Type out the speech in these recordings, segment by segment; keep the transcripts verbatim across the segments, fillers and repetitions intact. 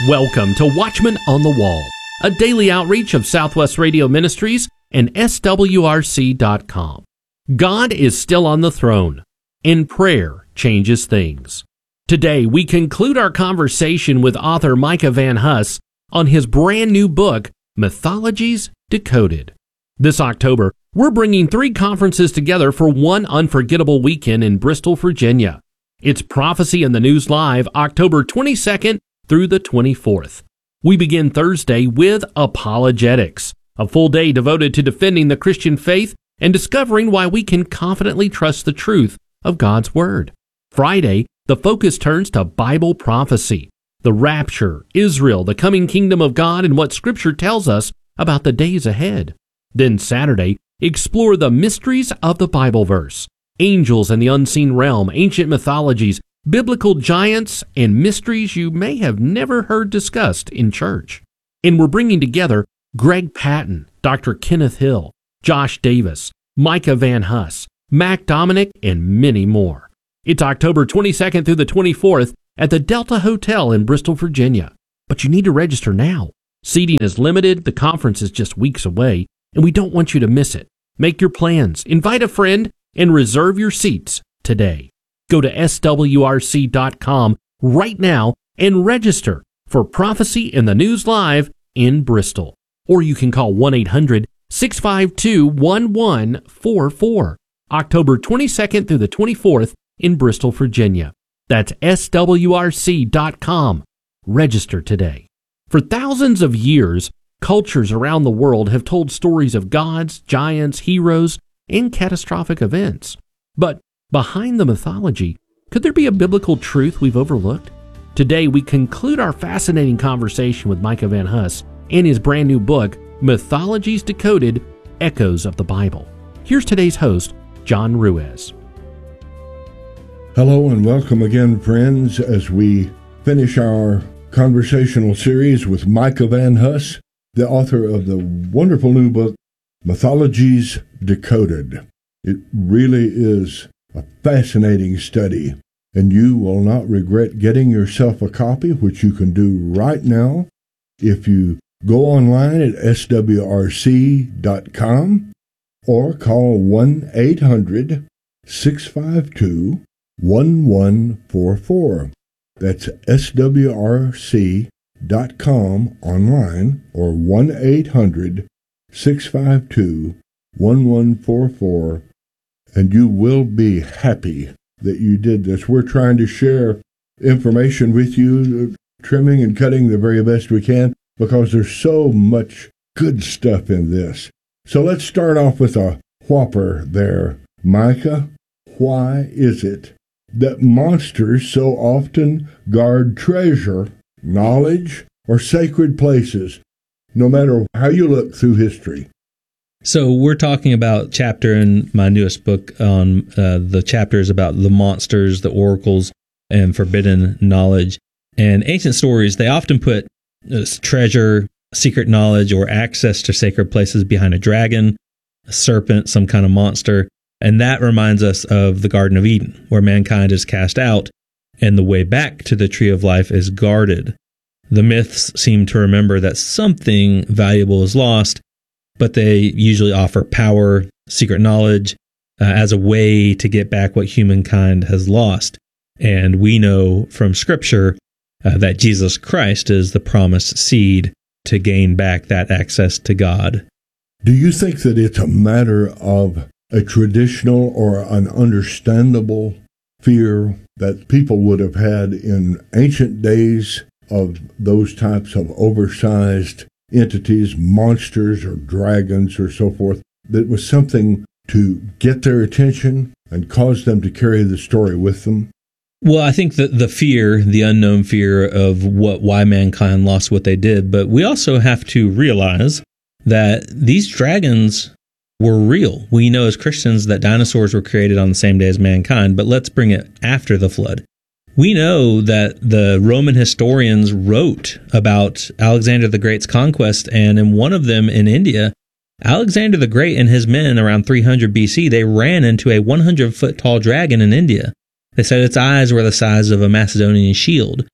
Welcome to Watchman on the Wall, a daily outreach of Southwest Radio Ministries and S W R C dot com. God is still on the throne, and prayer changes things. Today, we conclude our conversation with author Micah Van Huss on his brand new book, Mythologies Decoded. This October, we're bringing three conferences together for one unforgettable weekend in Bristol, Virginia. It's Prophecy in the News Live, October twenty-second through the twenty-fourth. We begin Thursday with Apologetics, a full day devoted to defending the Christian faith and discovering why we can confidently trust the truth of God's Word. Friday, the focus turns to Bible prophecy, the rapture, Israel, the coming kingdom of God, and what Scripture tells us about the days ahead. Then Saturday, explore the mysteries of the Bible verse, angels and the unseen realm, ancient mythologies, biblical giants, and mysteries you may have never heard discussed in church. And we're bringing together Greg Patton, Doctor Kenneth Hill, Josh Davis, Micah Van Huss, Mac Dominic, and many more. It's October twenty-second through the twenty-fourth at the Delta Hotel in Bristol, Virginia. But you need to register now. Seating is limited, the conference is just weeks away, and we don't want you to miss it. Make your plans, invite a friend, and reserve your seats today. Go to S W R C dot com right now and register for Prophecy in the News Live in Bristol. Or you can call one eight hundred, six five two, one one four four. October twenty-second through the twenty-fourth in Bristol, Virginia. That's S W R C dot com. Register today. For thousands of years, cultures around the world have told stories of gods, giants, heroes, and catastrophic events. But behind the mythology, could there be a biblical truth we've overlooked? Today, we conclude our fascinating conversation with Micah Van Huss and his brand new book, Mythologies Decoded, Echoes of the Bible. Here's today's host, John Ruiz. Hello and welcome again, friends, as we finish our conversational series with Micah Van Huss, the author of the wonderful new book, Mythologies Decoded. It really is a fascinating study, and you will not regret getting yourself a copy, which you can do right now if you go online at S W R C dot com or call one eight hundred, six five two, one one four four. That's S W R C dot com online or one eight hundred, six five two, one one four four, and you will be happy that you did this. We're trying to share information with you, trimming and cutting the very best we can, because there's so much good stuff in this. So let's start off with a whopper there. Micah, why is it that monsters so often guard treasure, knowledge, or sacred places, no matter how you look through history? So we're talking about chapter in my newest book on uh, the chapters about the monsters, the oracles, and forbidden knowledge. And ancient stories, they often put uh, treasure, secret knowledge, or access to sacred places behind a dragon, a serpent, some kind of monster. And that reminds us of the Garden of Eden, where mankind is cast out and the way back to the tree of life is guarded. The myths seem to remember that something valuable is lost, but they usually offer power, secret knowledge, uh, as a way to get back what humankind has lost. And we know from Scripture uh, that Jesus Christ is the promised seed to gain back that access to God. Do you think that it's a matter of a traditional or an understandable fear that people would have had in ancient days of those types of oversized entities, monsters or dragons or so forth, that was something to get their attention and cause them to carry the story with them? Well, I think that the fear, the unknown fear of what why mankind lost what they did, but we also have to realize that these dragons were real. We know as Christians that dinosaurs were created on the same day as mankind, but let's bring it after the flood. We know that the Roman historians wrote about Alexander the Great's conquest, and in one of them in India, Alexander the Great and his men around three hundred B C, they ran into a one hundred foot tall dragon in India. They said its eyes were the size of a Macedonian shield.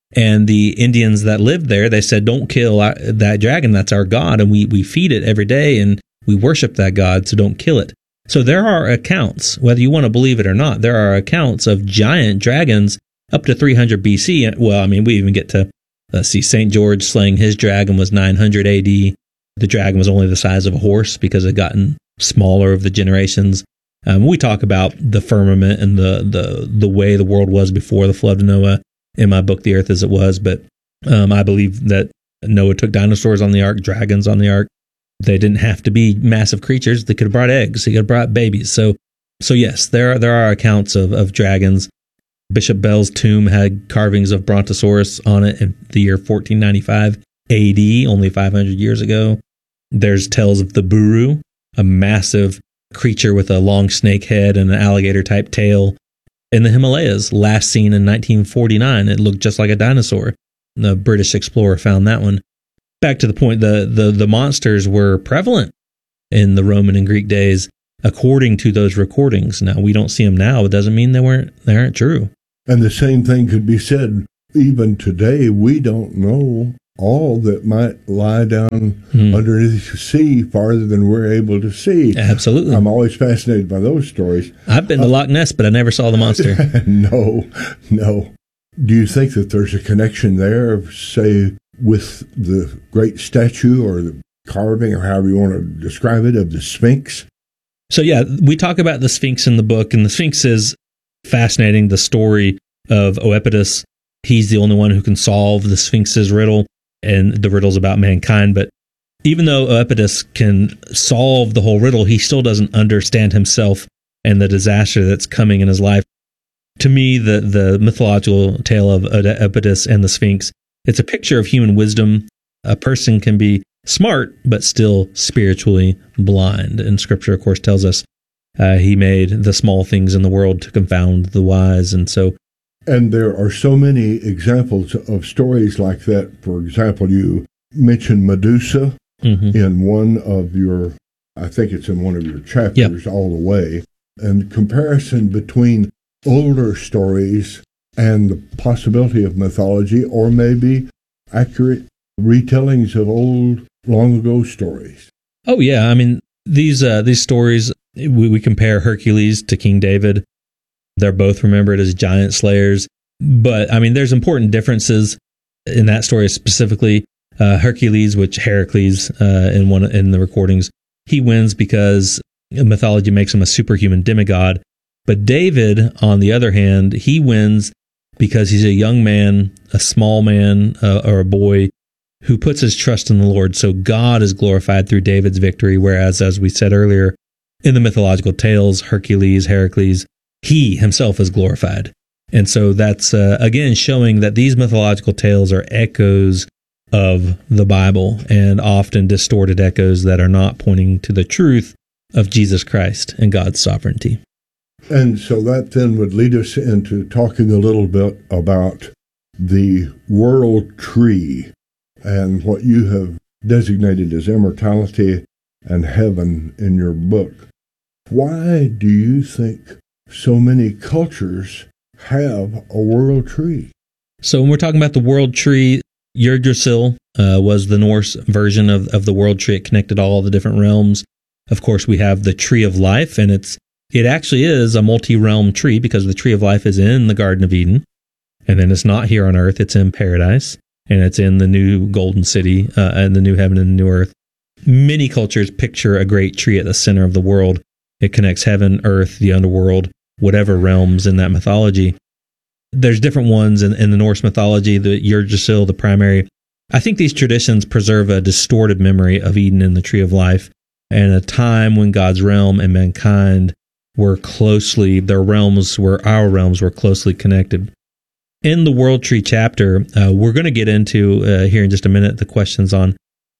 And the Indians that lived there, they said, don't kill that dragon. That's our God. And we, we feed it every day and we worship that God. So don't kill it. So there are accounts, whether you want to believe it or not, there are accounts of giant dragons up to three hundred B C. Well, I mean, we even get to, let's see, Saint George slaying his dragon was nine hundred A D. The dragon was only the size of a horse because it had gotten smaller over the generations. Um, we talk about the firmament and the, the, the way the world was before the flood of Noah in my book, The Earth as It Was. But um, I believe that Noah took dinosaurs on the ark, dragons on the ark. They didn't have to be massive creatures. They could have brought eggs. They could have brought babies. So, so yes, there are, there are accounts of, of dragons. Bishop Bell's tomb had carvings of Brontosaurus on it in the year fourteen ninety-five A D, only five hundred years ago. There's tales of the Buru, a massive creature with a long snake head and an alligator-type tail in the Himalayas, last seen in nineteen forty-nine. It looked just like a dinosaur. The British explorer found that one. Back to the point, the, the, the monsters were prevalent in the Roman and Greek days, according to those recordings. Now, we don't see them now. It doesn't mean they weren't they aren't true. And the same thing could be said even today. We don't know all that might lie down hmm. underneath the sea farther than we're able to see. Absolutely. I'm always fascinated by those stories. I've been to uh, Loch Ness, but I never saw the monster. no, no. Do you think that there's a connection there, say, with the great statue or the carving or however you want to describe it of the Sphinx? So, yeah, we talk about the Sphinx in the book, and the Sphinx is fascinating. The story of Oedipus, he's the only one who can solve the Sphinx's riddle, and the riddle's about mankind. But even though Oedipus can solve the whole riddle, he still doesn't understand himself and the disaster that's coming in his life. To me, the, the mythological tale of Oedipus and the Sphinx, it's a picture of human wisdom. A person can be smart, but still spiritually blind. And Scripture, of course, tells us uh, he made the small things in the world to confound the wise. And so, and there are so many examples of stories like that. For example, you mentioned Medusa mm-hmm. in one of your, I think it's in one of your chapters, yep. All the Way, and comparison between older stories and the possibility of mythology, or maybe accurate retellings of old, long ago stories. Oh yeah, I mean these uh, these stories. We, we compare Hercules to King David. They're both remembered as giant slayers, but I mean there's important differences in that story specifically. Uh, Hercules, which Heracles uh, in one in the recordings, he wins because mythology makes him a superhuman demigod. But David, on the other hand, he wins because he's a young man, a small man, uh, or a boy who puts his trust in the Lord. So God is glorified through David's victory, whereas, as we said earlier, in the mythological tales, Hercules, Heracles, he himself is glorified. And so that's, uh, again, showing that these mythological tales are echoes of the Bible, and often distorted echoes that are not pointing to the truth of Jesus Christ and God's sovereignty. And so that then would lead us into talking a little bit about the world tree and what you have designated as immortality and heaven in your book. Why do you think so many cultures have a world tree? So when we're talking about the world tree, Yggdrasil uh, was the Norse version of, of the world tree. It connected all the different realms. Of course, we have the tree of life, and it's It actually is a multi-realm tree because the tree of life is in the Garden of Eden, and then it's not here on earth, it's in paradise, and it's in the new golden city, uh, and the new heaven and the new earth. Many cultures picture a great tree at the center of the world. It connects heaven, earth, the underworld, whatever realms in that mythology. There's different ones in, in the Norse mythology, the Yggdrasil, the primary. I think these traditions preserve a distorted memory of Eden and the tree of life, and a time when God's realm and mankind were closely, their realms were, our realms were closely connected. In the World Tree chapter, uh, we're going to get into, uh, here in just a minute, the questions on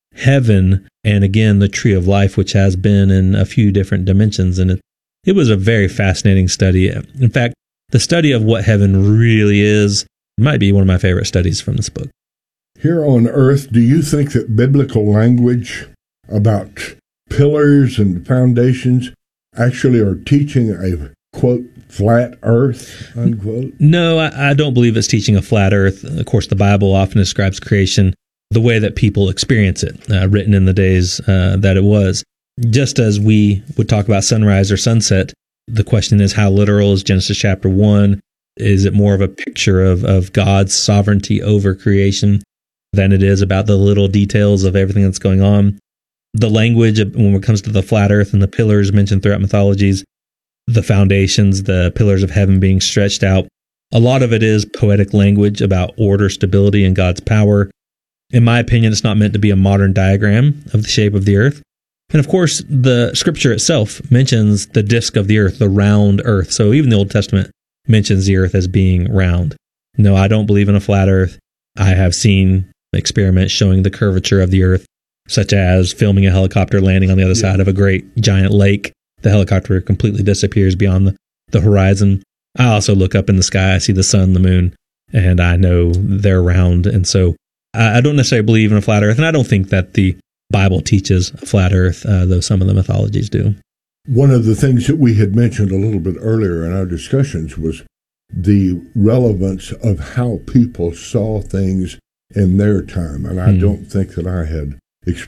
heaven, and again, the tree of life, which has been in a few different dimensions. And it, it was a very fascinating study. In fact, the study of what heaven really is might be one of my favorite studies from this book. Here on earth, do you think that biblical language about pillars and foundations actually are teaching a quote, flat earth, unquote? No, I, I don't believe it's teaching a flat earth. Of course, the Bible often describes creation the way that people experience it, uh, written in the days uh, that it was. Just as we would talk about sunrise or sunset, the question is, how literal is Genesis chapter one? Is it more of a picture of, of God's sovereignty over creation than it is about the little details of everything that's going on? The language, when it comes to the flat earth and the pillars mentioned throughout mythologies, the foundations, the pillars of heaven being stretched out, a lot of it is poetic language about order, stability, and God's power. In my opinion, it's not meant to be a modern diagram of the shape of the earth. And of course, the scripture itself mentions the disk of the earth, the round earth. So even the Old Testament mentions the earth as being round. No, I don't believe in a flat earth. I have seen experiments showing the curvature of the earth, such as filming a helicopter landing on the other yeah. side of a great giant lake. The helicopter completely disappears beyond the, the horizon. I also look up in the sky, I see the sun, the moon, and I know they're round. And so I, I don't necessarily believe in a flat earth, and I don't think that the Bible teaches a flat earth, uh, though some of the mythologies do. One of the things that we had mentioned a little bit earlier in our discussions was the relevance of how people saw things in their time. And I mm. don't think that I had